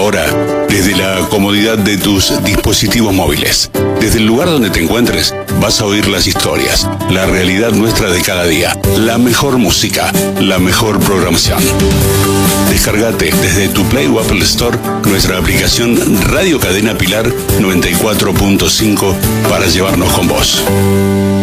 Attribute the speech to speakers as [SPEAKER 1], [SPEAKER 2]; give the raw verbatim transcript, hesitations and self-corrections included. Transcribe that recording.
[SPEAKER 1] Ahora, desde la comodidad de tus dispositivos móviles, desde el lugar donde te encuentres, vas a oír las historias, la realidad nuestra de cada día, la mejor música, la mejor programación. Descargate desde tu Play o Apple Store nuestra aplicación Radio Cadena Pilar noventa y cuatro punto cinco para llevarnos con vos.